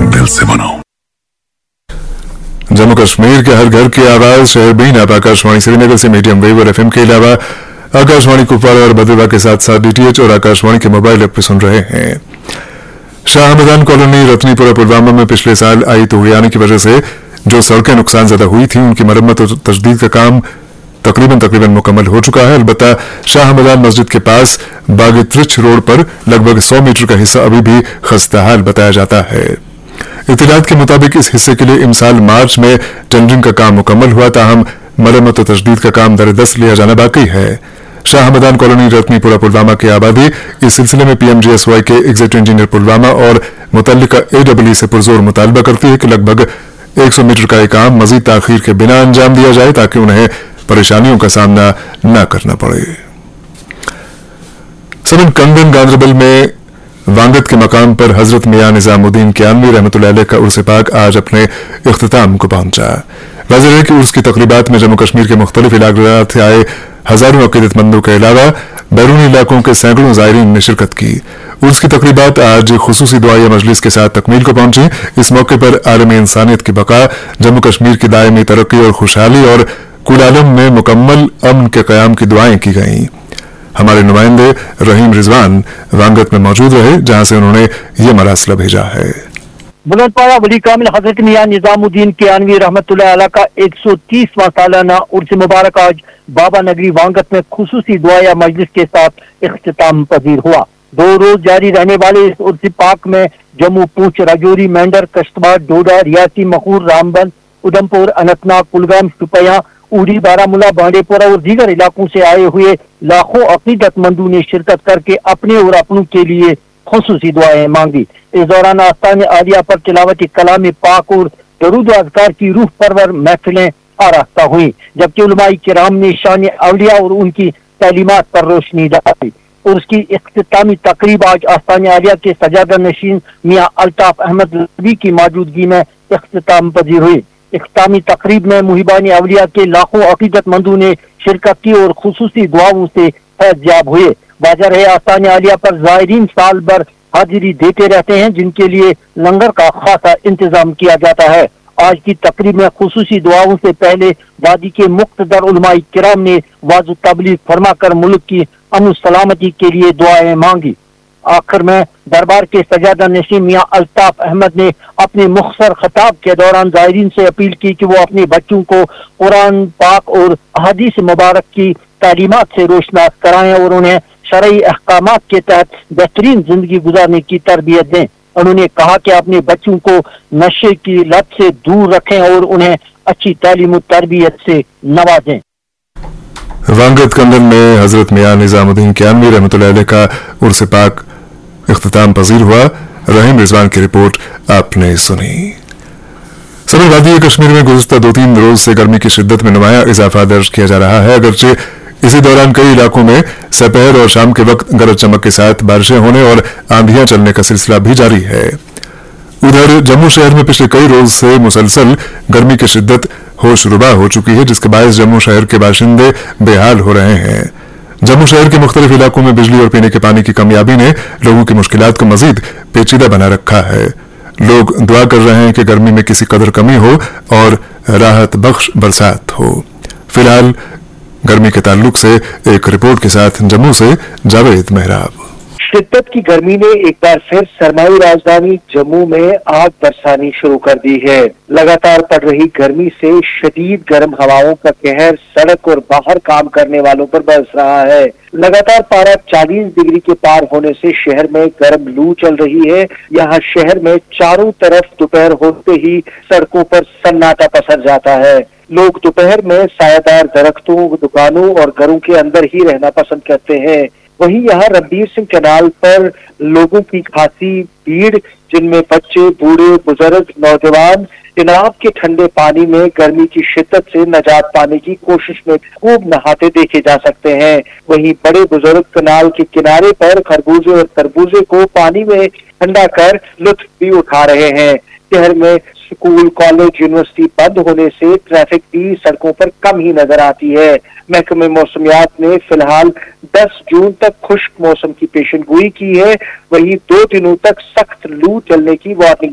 दिल से मनाओ। जम्मू कश्मीर के हर घर की आवाज शहर बीन आप आकाशवाणी श्रीनगर से मीडियम वेव और एफएम के अलावा आकाशवाणी कुपवाड़ा और भद्रवा के साथ साथ डीटीएच और आकाशवाणी के मोबाइल ऐप पर सुन रहे हैं। शाह हमदान कॉलोनी रत्नीपुरा पुलवामा में पिछले साल आई तूफान की वजह से जो सड़कें नुकसानजदा हुई थी उनकी मरम्मत और तजदीद का काम तकरीबन मुकम्मल हो चुका है। अलबत्ता शाह हमदान मस्जिद के पास बाग-ए-त्रिच रोड पर लगभग 100 मीटर का हिस्सा अभी भी खस्ताहाल बताया जाता है। इत्तलात के मुताबिक इस हिस्से के लिए इमसाल मार्च में टेंडरिंग का काम मुकम्मल हुआ, ताहम मरम्मत और तजदीद का काम दर-ए-दस्त लिया जाना बाकी है। शाह हमदान कॉलोनी रत्नीपुरा पुलवामा की आबादी इस सिलसिले में पीएमजीएसवाई के एग्जीक्यूटिव इंजीनियर पुलवामा और मुतल्लिका एडब्ल्यूई से पुरजोर मुतालबा करती है कि लगभग 100 मीटर का यह काम मजीद ताखीर के बिना अंजाम दिया जाए ताकि उन्हें परेशानियों का सामना न करना पड़े। सबन कंगन गांधरबल में वांगत के मकाम पर हजरत मियां निजामुद्दीन कियानवी रहमतुल्लाह अलैह का उर्स पाक आज अपने इख्तिताम को पहुंचा। वाज़ेह है कि उर्स की तकरीबात में जम्मू कश्मीर के मुख्तलिफ इलाकों से आए हजारों अकीदतमंदों के अलावा बैरूनी इलाकों के सैकड़ों ज़ायरीन ने शिरकत की। उर्स की तकरीबात आज खुसूसी दुआया मजलिस के साथ तकमील को पहुंची। इस मौके पर आलमी इंसानियत की बका, जम्मू कश्मीर की दायमी तरक्की और खुशहाली और कुल आलम में मुकम्मल अमन के क़याम की दुआएं की गईं। हमारे नुमाइंदे रहीम रिजवान वांगत में मौजूद रहे, जहां से उन्होंने ये मरासला भेजा है। बुलंदपाड़ा वली कामिल हजरत मियां निजामुद्दीन कियानवी रहमतुल्लाह अलैह का 130वां सालाना उर्स मुबारक आज बाबा नगरी वांगत में खुसूसी दुआया मजलिस के साथ इख्तिताम पजीर हुआ। 2 रोज जारी रहने वाले इस उर्स पाक में जम्मू, पूंछ, राजौरी, मेंढर, कश्तवाड़, डोडा, रियासी, मखूर, रामबन, उधमपुर, अनंतनाग, कुलगाम, शुपियां, उड़ी, बारामूला, बांडीपुरा और दीगर इलाकों से आए हुए लाखों अकीदतमंदों ने शिरकत करके अपने और अपनों के लिए खुसूसी दुआएं मांगी। इस दौरान आस्ताने आलिया पर तिलावत कलाम पाक और दरूद अज़कार की रूह परवर महफिलें आरास्ता हुई, जबकि उलमाए किराम ने शान औलिया और उनकी तालीमात पर रोशनी डाली। और उसकी इख्तितामी तकरीब आज आस्ताने आलिया के सजादा नशीन मियां अल्ताफ अहमद लवी की मौजूदगी में इख्तिताम पजीर हुई। इख्तितामी तकरीब में मुहिबान औलिया के लाखों अकीदतमंदों ने शिरकत की और खुसूसी दुआओं से फैज़याब हुए। वाज़ेह है आस्ताने आलिया पर ज़ायरीन साल भर हाजिरी देते रहते हैं, जिनके लिए लंगर का खासा इंतजाम किया जाता है। आज की तकरीब में खुसूसी दुआओं से पहले वादी के मुख्तदर उलमाए किराम ने वाज़ तबलीग फरमाकर मुल्क की अमन सलामती के लिए दुआएं मांगी। आखिर में दरबार के सजादा नशीन मियां अल्ताफ अहमद ने अपने मुख्तसर खिताब के दौरान ज़ायरीन से अपील की कि वो अपने बच्चों को कुरान पाक और हदीस मुबारक की तालीमात से रोशनास कराएं और उन्हें शरई अहकामात के तहत बेहतरीन जिंदगी गुजारने की तरबियत दें। उन्होंने कहा कि अपने बच्चों को नशे की लत से दूर रखें और उन्हें अच्छी तालीम और तरबियत से नवाजें। वांगत कंगन में हजरत मियां निजामुद्दीन कियानवी रहमतुल्लाह अलैह का उर्स पाक इख्तिताम पजीर हुआ। रहीम रिजवान की रिपोर्ट आपने सुनी। सबल वादी कश्मीर में गुज़िश्ता 2-3 रोज से गर्मी की शिद्दत में नुमाया इजाफा दर्ज किया जा रहा है। अगरचे इसी दौरान कई इलाकों में दोपहर और शाम के वक्त गरज चमक के साथ बारिशें होने और आंधियां चलने का सिलसिला भी जारी है। उधर जम्मू शहर में पिछले कई रोज से मुसलसल गर्मी की शिद्दत होशरुबा हो चुकी है, जिसके बायस जम्मू शहर के बाशिंदे बेहाल हो रहे हैं। जम्मू शहर के मुख्तलिफ इलाकों में बिजली और पीने के पानी की कमियाबी ने लोगों की मुश्किलात को मजीद पेचीदा बना रखा है। लोग दुआ कर रहे हैं कि गर्मी में किसी कदर कमी हो और राहत बख्श बरसात हो। फिलहाल गर्मी के ताल्लुक से एक रिपोर्ट के साथ जम्मू से जावेद मेहराब। शिद्दत की गर्मी ने एक बार फिर सरमाई राजधानी जम्मू में आग बरसानी शुरू कर दी है। लगातार पड़ रही गर्मी से शदीद गर्म हवाओं का कहर सड़क और बाहर काम करने वालों पर बरस रहा है। लगातार पारा 40 डिग्री के पार होने से शहर में गर्म लू चल रही है। यहाँ शहर में चारों तरफ दोपहर होते ही सड़कों पर सन्नाटा पसर जाता है। लोग दोपहर में सायादार दरख्तों, दुकानों और घरों के अंदर ही रहना पसंद करते हैं। वहीं यहाँ रणबीर सिंह कैनाल पर लोगों की खासी भीड़, जिनमें बच्चे, बूढ़े, बुजुर्ग, नौजवान चिनाब के ठंडे पानी में गर्मी की शिद्दत से निजात पाने की कोशिश में खूब नहाते देखे जा सकते हैं। वहीं बड़े बुजुर्ग कैनाल के किनारे पर खरबूजे और तरबूजे को पानी में ठंडा कर लुत्फ भी उठा रहे हैं। शहर में स्कूल, कॉलेज, यूनिवर्सिटी बंद होने से ट्रैफिक भी सड़कों पर कम ही नजर आती है। महकमे मौसमियात ने फिलहाल 10 जून तक खुश्क मौसम की पेशनगोई की है। वहीं 2 दिनों तक सख्त लू चलने की वार्निंग